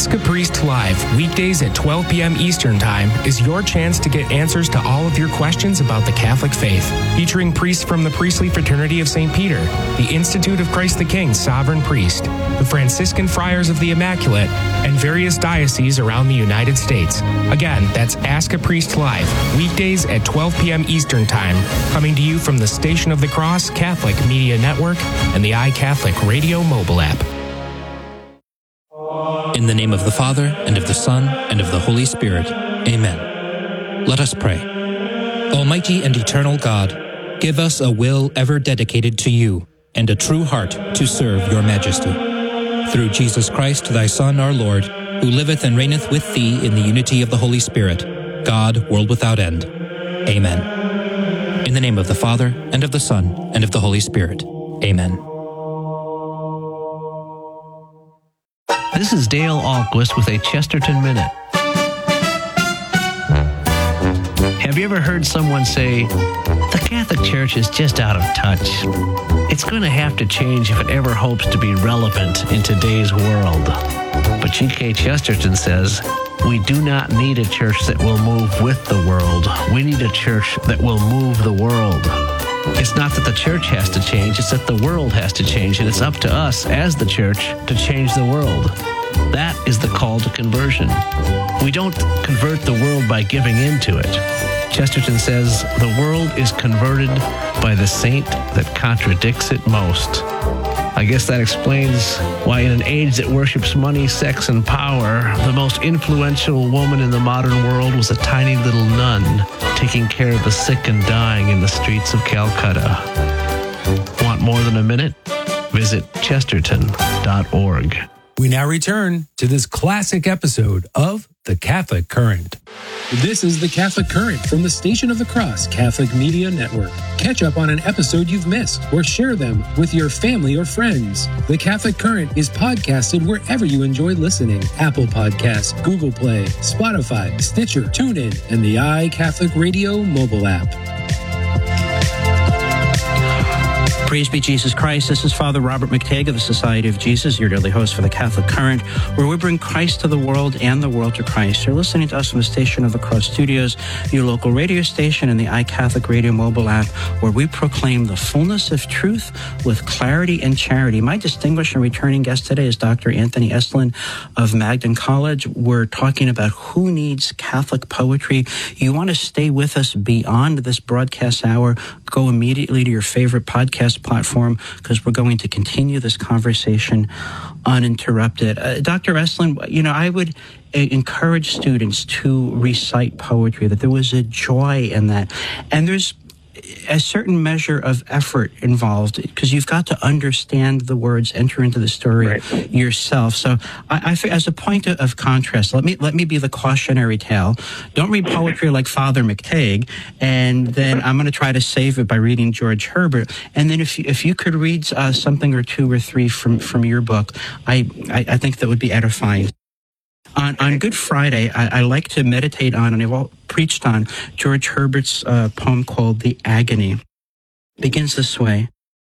Ask a Priest Live, weekdays at 12 p.m. Eastern Time, is your chance to get answers to all of your questions about the Catholic faith. Featuring priests from the Priestly Fraternity of St. Peter, the Institute of Christ the King Sovereign Priest, the Franciscan Friars of the Immaculate, and various dioceses around the United States. Again, that's Ask a Priest Live, weekdays at 12 p.m. Eastern Time, coming to you from the Station of the Cross Catholic Media Network and the iCatholic Radio mobile app. In the name of the Father, and of the Son, and of the Holy Spirit. Amen. Let us pray. Almighty and eternal God, give us a will ever dedicated to you, and a true heart to serve your majesty. Through Jesus Christ, thy Son, our Lord, who liveth and reigneth with thee in the unity of the Holy Spirit, God, world without end. Amen. In the name of the Father, and of the Son, and of the Holy Spirit. Amen. This is Dale Ahlquist with a Chesterton Minute. Have you ever heard someone say, the Catholic Church is just out of touch? It's going to have to change if it ever hopes to be relevant in today's world. But G.K. Chesterton says, we do not need a church that will move with the world. We need a church that will move the world. It's not that the church has to change, it's that the world has to change, and it's up to us as the church to change the world. That is the call to conversion. We don't convert the world by giving into it. Chesterton says, the world is converted by the saint that contradicts it most. I guess that explains why in an age that worships money, sex, and power, the most influential woman in the modern world was a tiny little nun taking care of the sick and dying in the streets of Calcutta. Want more than a minute? Visit chesterton.org. We now return to this classic episode of The Catholic Current. This is The Catholic Current from the Station of the Cross Catholic Media Network. Catch up on an episode you've missed or share them with your family or friends. The Catholic Current is podcasted wherever you enjoy listening. Apple Podcasts, Google Play, Spotify, Stitcher, TuneIn, and the iCatholic Radio mobile app. Praise be Jesus Christ. This is Father Robert McTague of the Society of Jesus, your daily host for the Catholic Current, where we bring Christ to the world and the world to Christ. You're listening to us from the Station of the Cross Studios, your local radio station, and the iCatholic Radio mobile app, where we proclaim the fullness of truth with clarity and charity. My distinguished and returning guest today is Dr. Anthony Estlin of Magdalen College. We're talking about who needs Catholic poetry. You want to stay with us beyond this broadcast hour, go immediately to your favorite podcast platform, because we're going to continue this conversation uninterrupted. Dr. Estlin, I would encourage students to recite poetry, that there was a joy in that. And there's a certain measure of effort involved, because you've got to understand the words, enter into the story yourself. So I as a point of contrast, let me be the cautionary tale. Don't read poetry like Father McTague, and then I'm going to try to save it by reading George Herbert. And then if you could read something or two or three from your book, I think that would be edifying. On Good Friday, I like to meditate on, and I've preached on, George Herbert's poem called The Agony. It begins this way.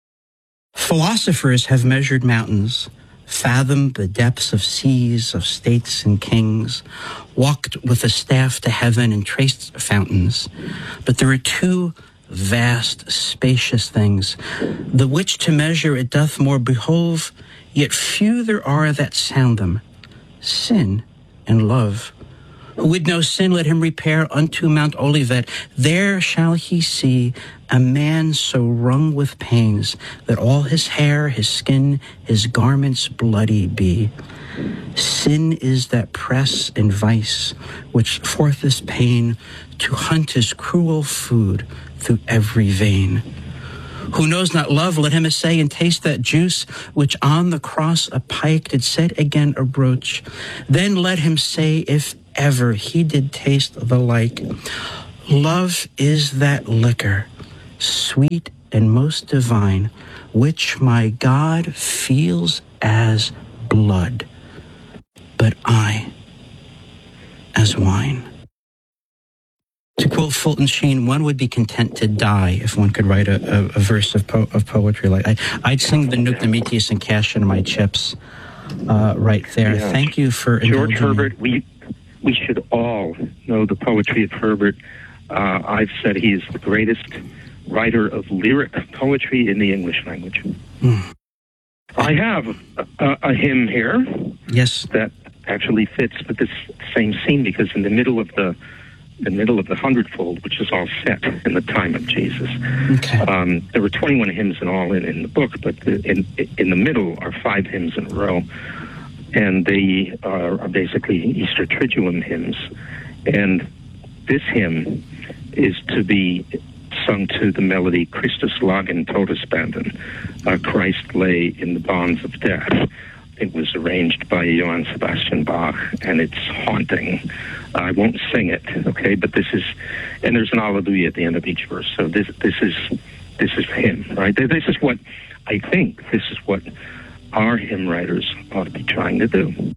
Philosophers have measured mountains, fathomed the depths of seas, of states and kings, walked with a staff to heaven and traced fountains. But there are two vast, spacious things, the which to measure it doth more behove, yet few there are that sound them, sin and love. Who would know sin, let him repair unto Mount Olivet. There shall he see a man so wrung with pains that all his hair, his skin, his garments bloody be. Sin is that press and vice which fortheth pain to hunt his cruel food through every vein. Who knows not love, let him essay and taste that juice which on the cross a pike did set again a broach. Then let him say, if ever he did taste the like. Love is that liquor, sweet and most divine, which my God feels as blood, but I as wine. To quote Fulton Sheen, one would be content to die if one could write a verse of poetry. Like I'd sing the Nunc Dimittis and cash in my chips. right there. Yeah. Thank you for George indulging Herbert. We should all know the poetry of Herbert. I've said he is the greatest writer of lyric poetry in the English language. I have a hymn here. Yes. That actually fits with this same scene, because in the middle of the hundredfold, which is all set in the time of Jesus. Okay. There were 21 hymns in all in the book, but in the middle are 5 hymns in a row, and they are basically Easter Triduum hymns. And this hymn is to be sung to the melody Christus lag in Todesbanden, Christ lay in the bonds of death. It was arranged by Johann Sebastian Bach, and it's haunting. I won't sing it, okay? But this is, and there's an Alleluia at the end of each verse. So this is him, right? This is what I think. This is what our hymn writers ought to be trying to do.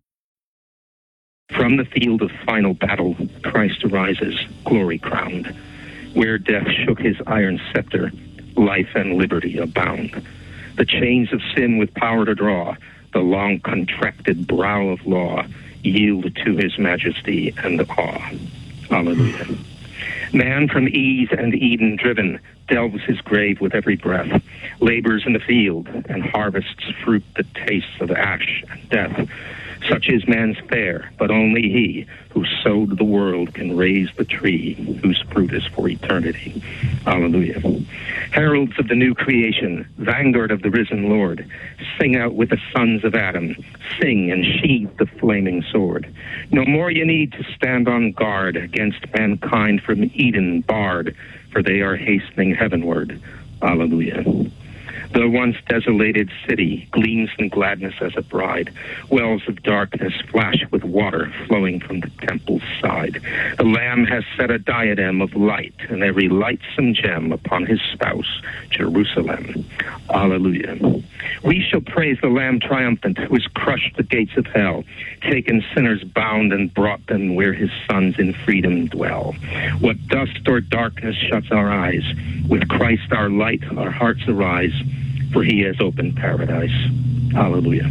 From the field of final battle, Christ arises, glory crowned. Where death shook his iron scepter, life and liberty abound. The chains of sin with power to draw, the long contracted brow of law, yield to his majesty and awe. Hallelujah. Man from ease and Eden driven, delves his grave with every breath, labors in the field and harvests fruit that tastes of ash and death. Such is man's fare, but only he who sowed the world can raise the tree whose fruit is for eternity. Hallelujah. Heralds of the new creation, vanguard of the risen Lord, sing out with the sons of Adam, sing and sheathe the flaming sword. No more you need to stand on guard against mankind from Eden barred, for they are hastening heavenward. Hallelujah. The once desolated city gleams in gladness as a bride. Wells of darkness flash with water flowing from the temple's side. The Lamb has set a diadem of light and every lightsome gem upon his spouse, Jerusalem. Alleluia. We shall praise the Lamb triumphant, who has crushed the gates of hell, taken sinners bound and brought them where his sons in freedom dwell. What dust or darkness shuts our eyes, with Christ our light our hearts arise, for he has opened paradise. Hallelujah.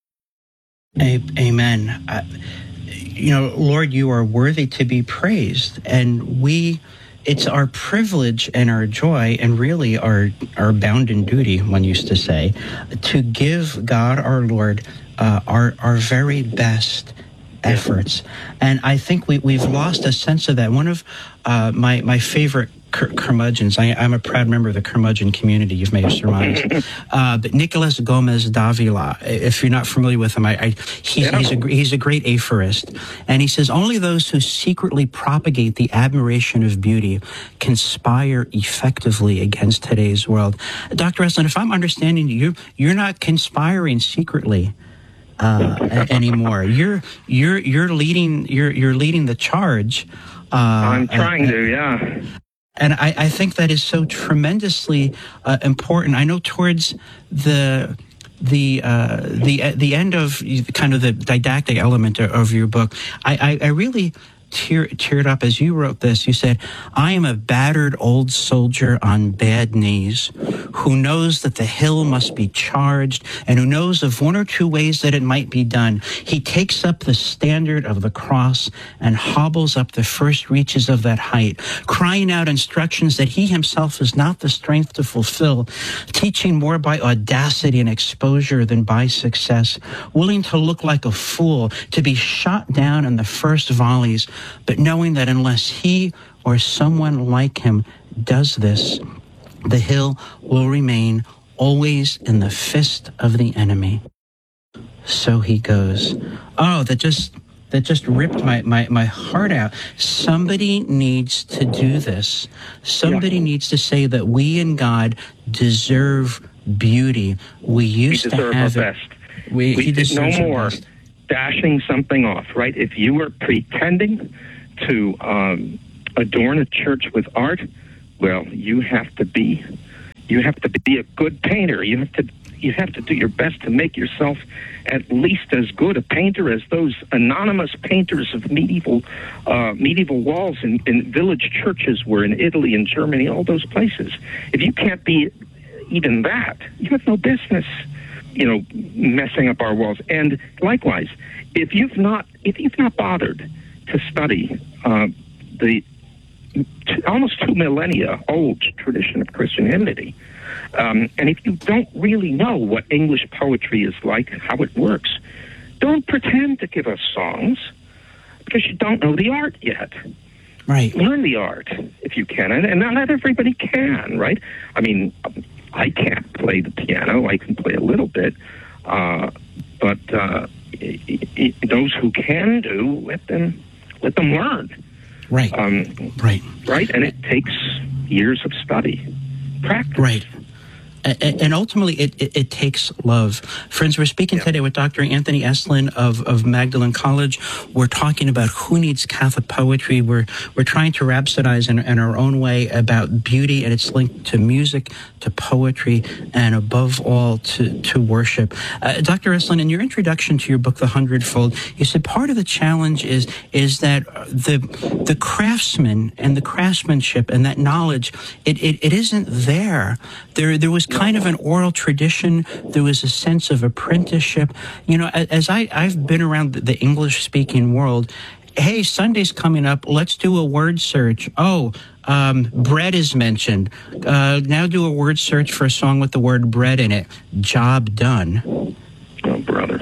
Amen. Lord, you are worthy to be praised, and it's our privilege and our joy, and really our bounden duty, one used to say, to give God our Lord our very best efforts. And I think we've lost a sense of that. One of my favorite curmudgeons, I'm a proud member of the curmudgeon community, you may have surmised, but Nicolas Gomez Davila, if you're not familiar with him, he's a great aphorist, and he says, only those who secretly propagate the admiration of beauty conspire effectively against today's world. Dr. Esalen, if I'm understanding you're not conspiring secretly anymore. You're leading the charge. I'm trying to, yeah. And I think that is so tremendously important. I know towards the end of kind of the didactic element of your book, I really teared up as you wrote this. You said, I am a battered old soldier on bad knees who knows that the hill must be charged and who knows of one or two ways that it might be done. He takes up the standard of the cross and hobbles up the first reaches of that height, crying out instructions that he himself has not the strength to fulfill, teaching more by audacity and exposure than by success, willing to look like a fool, to be shot down in the first volleys, but knowing that unless he or someone like him does this, the hill will remain always in the fist of the enemy. So he goes. Oh, that just ripped my heart out. Somebody needs to do this. Somebody needs to say that we in God deserve beauty. We used to have it. We did no more dashing something off, right? If you were pretending to adorn a church with art, well, you have to be a good painter. You have to do your best to make yourself at least as good a painter as those anonymous painters of medieval walls in village churches were in Italy and Germany, all those places. If you can't be even that, you have no business messing up our walls. And likewise, if you've not bothered to study the almost 2 millennia old tradition of Christian hymnody, and if you don't really know what English poetry is like, how it works, don't pretend to give us songs because you don't know the art yet. Right. Learn the art if you can, and not everybody can, right? I mean, I can't play the piano. I can play a little bit, but those who can do, let them learn. Right. Right, and it takes years of study, practice. Right. And ultimately, it takes love. Friends, we're speaking today with Dr. Anthony Eslin of Magdalen College. We're talking about who needs Catholic poetry. We're trying to rhapsodize in our own way about beauty and its link to music, to poetry, and above all, to worship. Dr. Eslin, in your introduction to your book, The Hundredfold, you said part of the challenge is that the craftsman and the craftsmanship and that knowledge, it isn't there. There was kind of an oral tradition. There was a sense of apprenticeship. As I've been around the English-speaking world, hey, Sunday's coming up. Let's do a word search. Oh, bread is mentioned. Now do a word search for a song with the word bread in it. Job done. Oh, brother.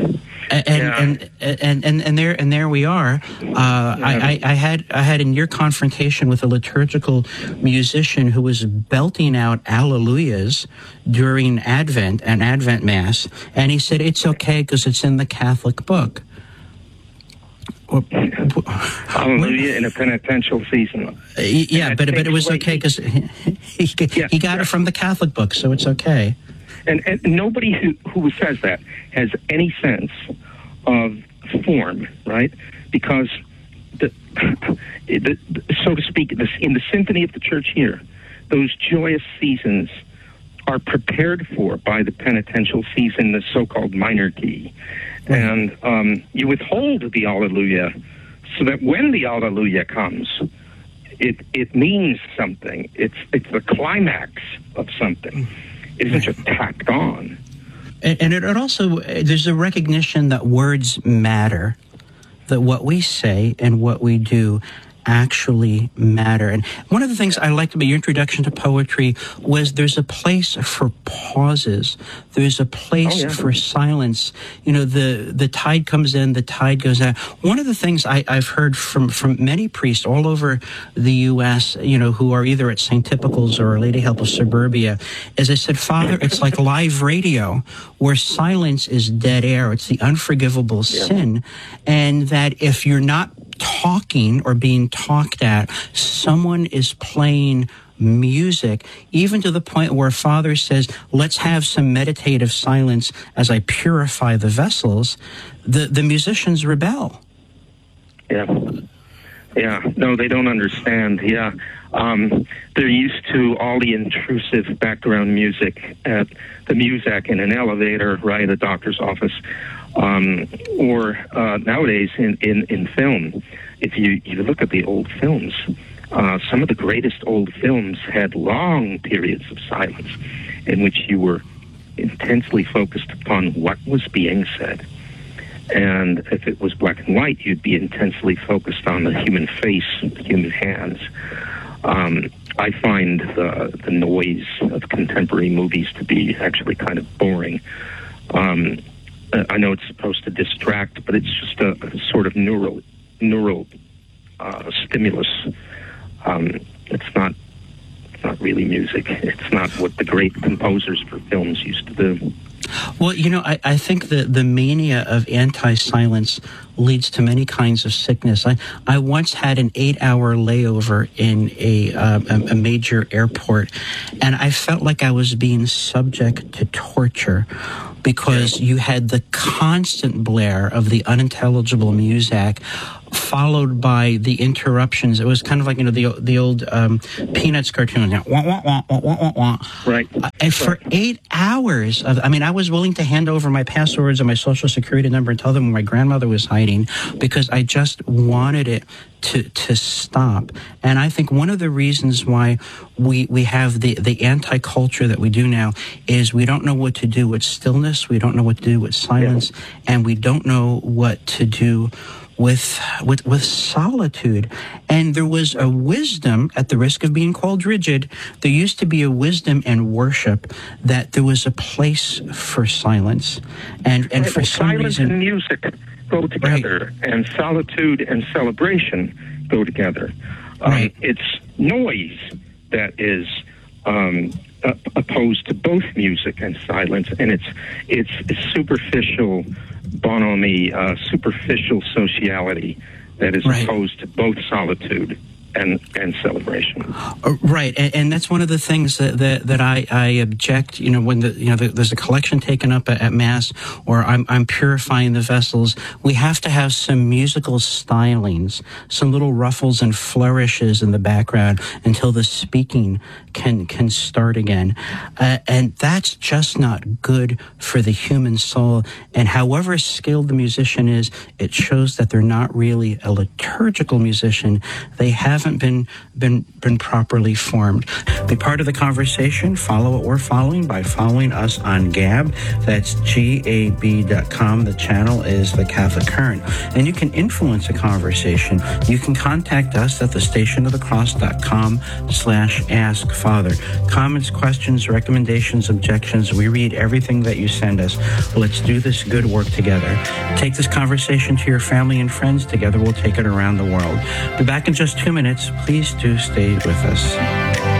And there we are. I had in your confrontation with a liturgical musician who was belting out alleluias during Advent and Advent Mass, and he said it's okay because it's in the Catholic book. Hallelujah in a penitential season. But it was okay because he got it from the Catholic book, so it's okay. And nobody who says that has any sense of form, right? Because, so to speak, in the symphony of the church here, those joyous seasons are prepared for by the penitential season, the so-called minor key. And you withhold the Alleluia so that when the Alleluia comes, it means something. It's the climax of something. It isn't just tacked on. And it also, there's a recognition that words matter, that what we say and what we do actually matter. And one of the things I liked about your introduction to poetry was there's a place for pauses. There's a place for silence. The tide comes in, the tide goes out. One of the things I've heard from many priests all over the U.S., who are either at St. Typical's or Lady Help of Suburbia, is they said, Father, it's like live radio where silence is dead air. It's the unforgivable sin. And that if you're not talking or being talked at, someone is playing music, even to the point where Father says, let's have some meditative silence as I purify the vessels. The musicians rebel. Yeah. No, they don't understand. Yeah. They're used to all the intrusive background music at the Muzak in an elevator, right, a doctor's office. Or nowadays in film, if you look at the old films, some of the greatest old films had long periods of silence in which you were intensely focused upon what was being said. And if it was black and white, you'd be intensely focused on the human face, the human hands. I find the noise of contemporary movies to be actually kind of boring. I know it's supposed to distract, but it's just a sort of neural stimulus. It's not really music. It's not what the great composers for films used to do. Well, I think the mania of anti-silence leads to many kinds of sickness. I once had an 8-hour layover in a major airport, and I felt like I was being subject to torture because you had the constant blare of the unintelligible music followed by the interruptions. It was kind of like, the old Peanuts cartoon. Wah, wah, wah, wah, wah, wah. Right. And for 8 hours, I was willing to hand over my passwords and my social security number and tell them where my grandmother was hiding because I just wanted it to stop. And I think one of the reasons why we have the anti-culture that we do now is we don't know what to do with stillness, we don't know what to do with silence, and we don't know what to do with solitude. And there was a wisdom, at the risk of being called rigid, there used to be a wisdom in worship that there was a place for silence. And for some silence reason, and music go together, and solitude and celebration go together. It's noise that is opposed to both music and silence, and it's superficial bonhomie, superficial sociality that is opposed to both solitude and celebration. Right, and that's one of the things that I object. When there's a collection taken up at Mass, or I'm purifying the vessels, we have to have some musical stylings, some little ruffles and flourishes in the background until the speaking can start again, and that's just not good for the human soul. And however skilled the musician is, it shows that they're not really a liturgical musician. They haven't been properly formed. Be part of the conversation. Follow what we're following by following us on Gab. That's gab.com. The channel is The Catholic Current. And you can influence the conversation. You can contact us at thestationofthecross.com/askfather. Comments, questions, recommendations, objections. We read everything that you send us. Let's do this good work together. Take this conversation to your family and friends. Together we'll take it around the world. Be back in just 2 minutes. Please do stay with us.